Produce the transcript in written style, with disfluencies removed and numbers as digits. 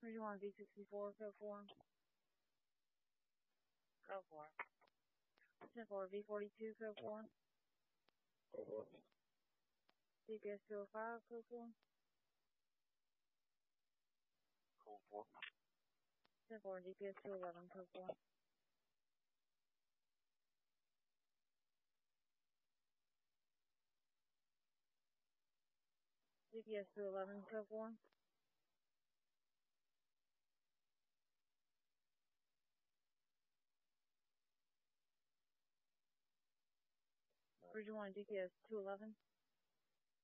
Region 1 V64, code 4. Code 4. Region 4 V42, code 4. Code 4. DPS 205, code 4. Code 4. Region 4 DPS 211, code 4. DPS 211, code 4. Region 1 DPS 211.